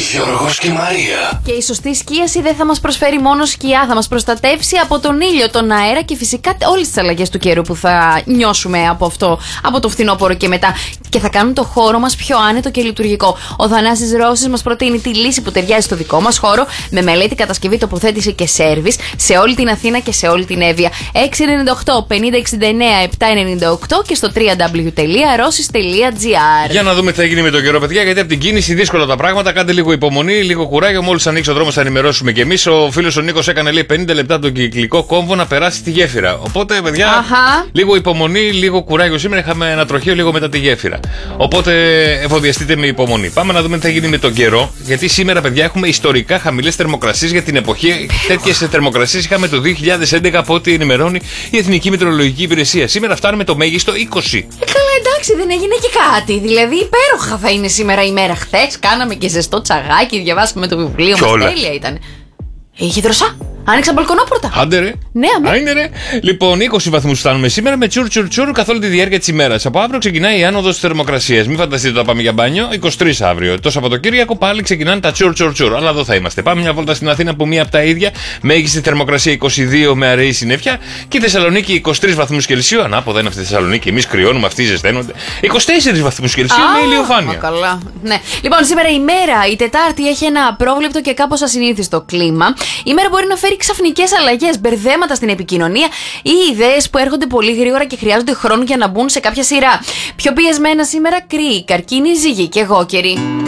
Γιώργος και Μαρία. Και η σωστή σκίαση δεν θα μας προσφέρει μόνο σκιά, θα μας προστατεύσει από τον ήλιο, τον αέρα και φυσικά όλες τις αλλαγές του καιρού που θα νιώσουμε από αυτό, από το φθινόπωρο και μετά. Και θα κάνουν το χώρο μας πιο άνετο και λειτουργικό. Ο Θανάσης Ρώσης μας προτείνει τη λύση που ταιριάζει στο δικό μας χώρο, με μελέτη, κατασκευή, τοποθέτηση και σέρβις σε όλη την Αθήνα και σε όλη την Εύβοια. 698 5069 798 και στο www.rossis.gr. Για να δούμε τι θα γίνει με τον καιρό, παιδιά, γιατί από την κίνηση δύσκολα τα πράγματα. Κάντε λίγο υπομονή, λίγο κουράγιο. Μόλις ανοίξει ο δρόμος θα ενημερώσουμε κι εμείς. Ο φίλος ο Νίκος έκανε λέει 50 λεπτά τον κυκλικό κόμβο να περάσει στη γέφυρα. Οπότε, παιδιά, λίγο υπομονή, λίγο κουράγιο. Σήμερα είχαμε ένα τροχείο λίγο μετά τη γέφυρα. Οπότε, εφοδιαστείτε με υπομονή. Πάμε να δούμε τι θα γίνει με τον καιρό. Γιατί σήμερα, παιδιά, έχουμε ιστορικά χαμηλές θερμοκρασίες για την εποχή. Τέτοιες θερμοκρασίες είχαμε το 2011 από ό,τι ενημερώνει η Εθνική Μετεωρολογική Υπηρεσία. Σήμερα φτάνουμε το μέγιστο 20. Καλά, εντάξει, δεν έγινε και κάτι. Δηλαδή, υπέροχα θα είναι σήμερα η μέρα. Χθες κάναμε και ζεστό τσαγάκι, διαβάσαμε το βιβλίο μας. Τέλεια ήταν. Είχε δροσά. Άνοιξα μπαλκονόπορτα. Άντε ρε. Ναι, Άντε ρε. Λοιπόν, 20 βαθμούς φτάνουμε σήμερα με τσουρ καθ' όλη τη διάρκεια της ημέρας. Από αύριο ξεκινάει η άνοδος της θερμοκρασίας. Μην φανταστείτε ότι θα πάμε για μπάνιο. 23 αύριο. Το Σαββατοκύριακο πάλι ξεκινάνε τα τσουρ. Αλλά εδώ θα είμαστε. Πάμε μια βόλτα στην Αθήνα που μία από τα ίδια. Μέγιστη θερμοκρασία 22 με αραιή συννεφιά. Και η Θεσσαλονίκη 23 βαθμούς Κελσίου. Ανάποδα είναι αυτή η Θεσσαλονίκη. Εμείς κρυώνουμε, αυτοί ζεσταίνονται. 24 βαθμούς Κελσίου με ηλιοφάνεια. Καλά. Ναι. Λοιπόν, σήμερα η μέρα, η Τετάρτη, έχει ένα απρόβλεπτο και κάπως ασυνήθιστο κλίμα. Η μέρα μπορεί να φέρει ξαφνικές αλλαγές, μπερδέματα στην επικοινωνία ή ιδέες που έρχονται πολύ γρήγορα και χρειάζονται χρόνο για να μπουν σε κάποια σειρά. Πιο πιεσμένα σήμερα κρύοι, καρκίνοι, ζύγοι και γόκεροι.